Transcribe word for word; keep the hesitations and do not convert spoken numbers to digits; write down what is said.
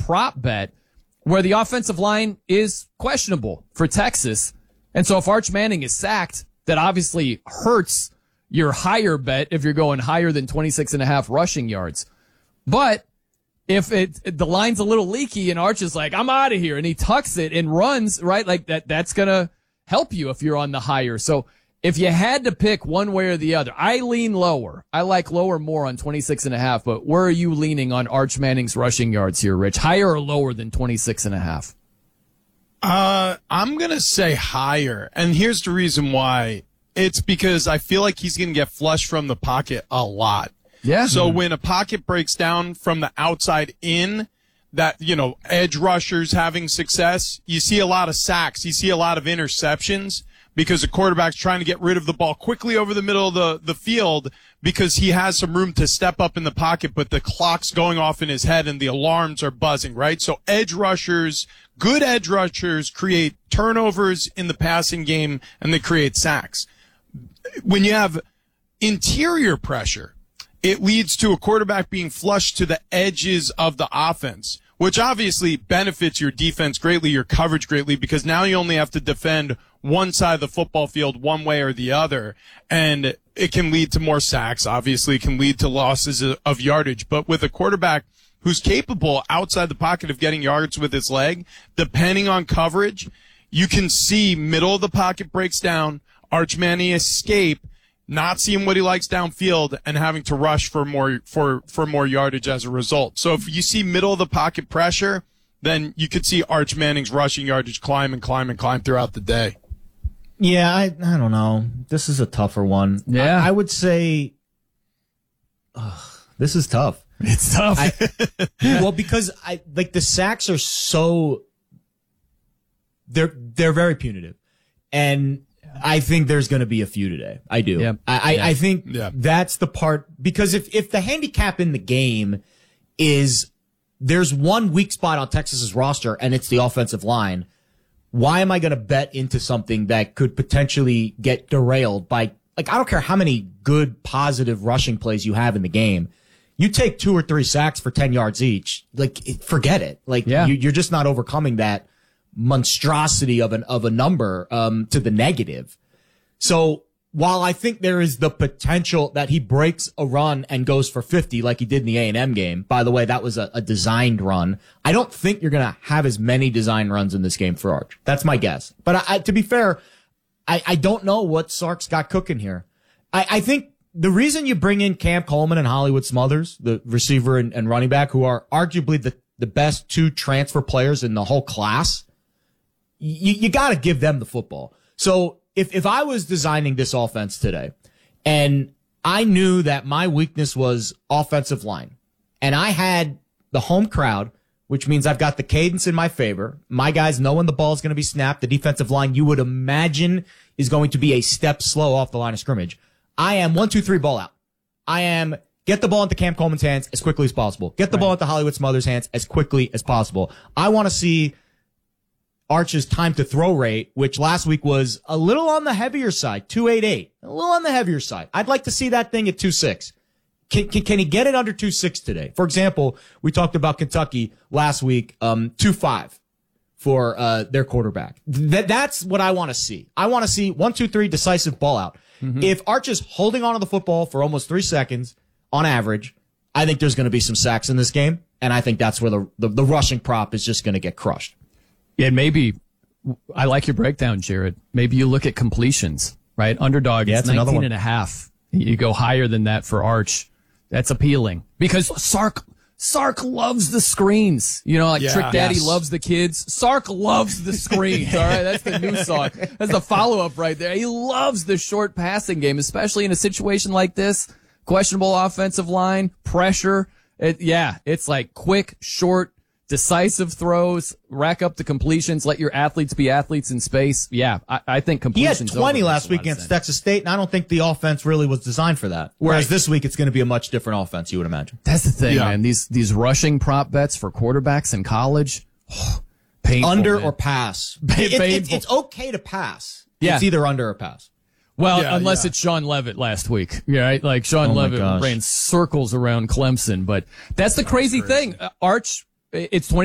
prop bet where the offensive line is questionable for Texas. And so if Arch Manning is sacked, that obviously hurts your higher bet if you're going higher than twenty-six and a half rushing yards. But if it, the line's a little leaky and Arch is like, I'm out of here, and he tucks it and runs, right? Like that, that's going to help you if you're on the higher. So if you had to pick one way or the other, I lean lower. I like lower more on twenty-six and a half, but where are you leaning on Arch Manning's rushing yards here, Rich? Higher or lower than twenty-six and a half? Uh, I'm going to say higher. And here's the reason why. It's because I feel like he's going to get flushed from the pocket a lot. Yeah. So mm-hmm. when a pocket breaks down from the outside in, that, you know, edge rushers having success, you see a lot of sacks. You see a lot of interceptions because the quarterback's trying to get rid of the ball quickly over the middle of the, the field because he has some room to step up in the pocket, but the clock's going off in his head and the alarms are buzzing, right? So edge rushers, good edge rushers create turnovers in the passing game and they create sacks. When you have interior pressure, it leads to a quarterback being flushed to the edges of the offense, which obviously benefits your defense greatly, your coverage greatly, because now you only have to defend one side of the football field one way or the other. And it can lead to more sacks. Obviously, it can lead to losses of yardage. But with a quarterback who's capable outside the pocket of getting yards with his leg, depending on coverage, you can see middle of the pocket breaks down, Arch Manning escape, not seeing what he likes downfield, and having to rush for more for for more yardage as a result. So if you see middle of the pocket pressure, then you could see Arch Manning's rushing yardage climb and climb and climb throughout the day. Yeah, I I don't know. This is a tougher one. Yeah, I, I would say ugh, this is tough. It's tough. I, well, because I like the sacks are so they're they're very punitive, and I think there's going to be a few today. I do. Yeah. I, yeah. I think yeah. that's the part, because if, if the handicap in the game is there's one weak spot on Texas's roster and it's the offensive line, why am I going to bet into something that could potentially get derailed by, like, I don't care how many good, positive rushing plays you have in the game. You take two or three sacks for ten yards each, like, forget it. Like, yeah. you, you're just not overcoming that monstrosity of an of a number um to the negative. So while I think there is the potential that he breaks a run and goes for fifty like he did in the A and M game, by the way, that was a, a designed run. I don't think you're going to have as many design runs in this game for Arch. That's my guess. But I, I, to be fair, I, I don't know what Sark's got cooking here. I, I think the reason you bring in Cam Coleman and Hollywood Smothers, the receiver and, and running back, who are arguably the, the best two transfer players in the whole class, You, you got to give them the football. So if, if I was designing this offense today and I knew that my weakness was offensive line and I had the home crowd, which means I've got the cadence in my favor, my guys know when the ball is going to be snapped, the defensive line you would imagine is going to be a step slow off the line of scrimmage. I am one, two, three, ball out. I am get the ball into Cam Coleman's hands as quickly as possible. Get the right. ball into Hollywood Smothers' hands as quickly as possible. I want to see Arch's time to throw rate, which last week was a little on the heavier side, two eighty-eight. A little on the heavier side. I'd like to see that thing at two six. Can, can, can he get it under two six today? For example, we talked about Kentucky last week, um, two five for, uh, their quarterback. That, that's what I want to see. I want to see one, two, three decisive ball out. Mm-hmm. If Arch is holding on to the football for almost three seconds on average, I think there's going to be some sacks in this game. And I think that's where the, the, the rushing prop is just going to get crushed. Yeah, maybe I like your breakdown, Jared. Maybe you look at completions, right? Underdog yeah, is nineteen and a half. You go higher than that for Arch. That's appealing because Sark Sark loves the screens. You know, like yeah, Trick Daddy yes. loves the kids. Sark loves the screens. All right, that's the new song. That's the follow up right there. He loves the short passing game, especially in a situation like this. Questionable offensive line, pressure. It, yeah, it's like quick, short, decisive throws, rack up the completions, let your athletes be athletes in space. Yeah, I, I think He had completions. twenty over last week against Texas State, and I don't think the offense really was designed for that. Whereas Right. this week, it's going to be a much different offense, you would imagine. That's the thing, Yeah. man. These these rushing prop bets for quarterbacks in college, oh, painful. Under man. or pass. Pa- It- it- painful. it's okay to pass. Yeah. It's either under or pass. Well, Yeah, unless yeah. it's Sean Levitt last week, yeah, right? Like Sean Oh my Levitt gosh. ran circles around Clemson, but that's the crazy, crazy. thing. Uh, Arch, it's twenty.